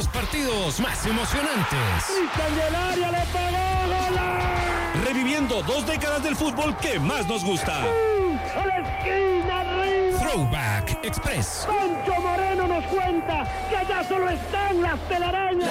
los partidos más emocionantes. ¡Candelaria le pegó! ¡Gol! Reviviendo 2 décadas del fútbol que más nos gusta. ¡A la esquina arriba! Throwback Express. Poncho Moreno nos cuenta que allá solo están las telarañas.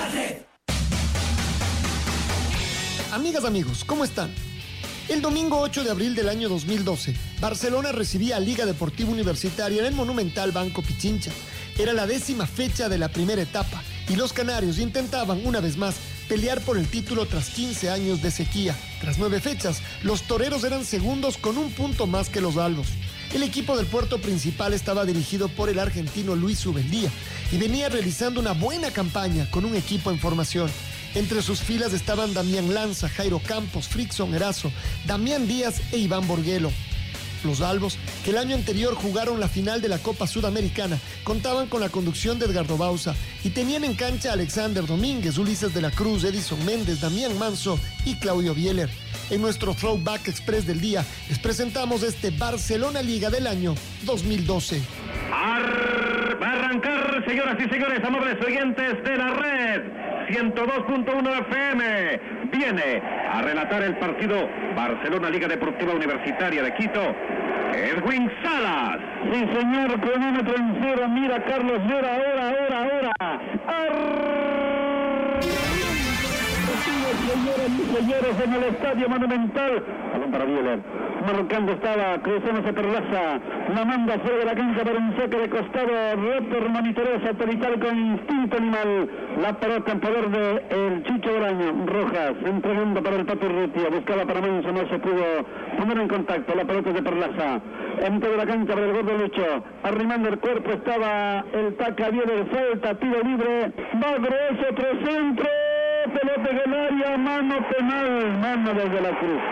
Amigas, amigos, ¿cómo están? El domingo 8 de abril del año 2012, Barcelona recibía a Liga Deportiva Universitaria en el monumental Banco Pichincha. Era la 10ª fecha de la primera etapa y los canarios intentaban una vez más pelear por el título tras 15 años de sequía. Tras 9 fechas, los toreros eran segundos con 1 punto más que los albos. El equipo del puerto principal estaba dirigido por el argentino Luis Ubeldía y venía realizando una buena campaña con un equipo en formación. Entre sus filas estaban Damián Lanza, Jairo Campos, Frickson Erazo, Damián Díaz e Iván Borguelo. Los albos, que el año anterior jugaron la final de la Copa Sudamericana, contaban con la conducción de Edgardo Bauza y tenían en cancha a Alexander Domínguez, Ulises de la Cruz, Edison Méndez, Damián Manso y Claudio Bieler. En nuestro Throwback Express del día les presentamos este Barcelona Liga del año 2012. Va a arrancar, señoras y señores, amables oyentes de la red 102.1 FM. Viene a relatar el partido Barcelona Liga Deportiva Universitaria de Quito, Edwin Salas. Sí, señor, cronómetro en cero. Mira, Carlos Vera, ahora. Señoras y señores, en el Estadio Monumental. Balón para Bieler. Marcando estaba, cruzándose Perlaza. La manda fuera de la cancha para un saque de costado. Roper monitoreo satelital con instinto animal. La pelota en poder de el Chicho Braño. Rojas, entregando para el Pato Urrutia. Buscaba para Manso, no se pudo poner en contacto. La pelota es de Perlaza. En toda la cancha para el gordo Lucho. Arrimando el cuerpo estaba el Taca Bieler. Falta, tiro libre. Va grueso, otro centro. Pelota en el área, mano penal. Mano desde la Cruz.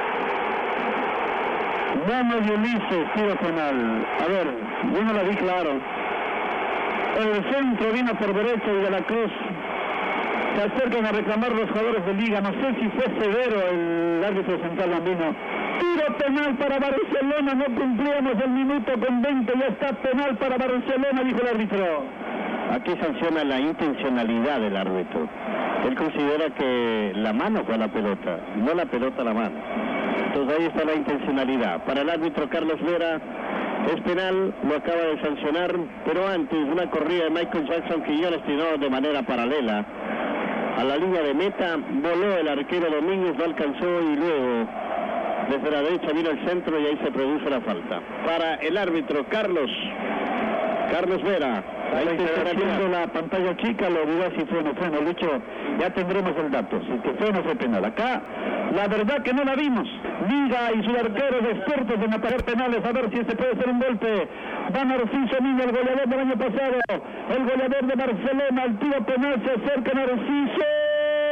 Mano de Ulises, tiro penal. A ver, yo no la vi claro. El centro vino por derecha y de la Cruz se acercan a reclamar los jugadores de Liga. No sé si fue severo el árbitro central bambino. Tiro penal para Barcelona, no cumplíamos el minuto con 20, ya está penal para Barcelona, dijo el árbitro. Aquí sanciona la intencionalidad del árbitro. Él considera que la mano fue a la pelota, no la pelota a la mano. Entonces ahí está la intencionalidad. Para el árbitro Carlos Vera es penal, lo acaba de sancionar, pero antes una corrida de Michael Jackson que ya destinó de manera paralela a la línea de meta, voló el arquero Domínguez, no alcanzó y luego desde la derecha vino el centro y ahí se produce la falta. Para el árbitro Carlos Vera. Ahí se está viendo la pantalla chica, lo dirá si fue o no fue, no, Lucho, ya tendremos el dato, si que fue o no fue penal. Acá, la verdad que no la vimos. Liga y sus arqueros expertos en atajar penales, a ver si este puede ser un golpe. Va Narciso Niño, el goleador del año pasado, el goleador de Barcelona, al tiro penal, se acerca Narciso.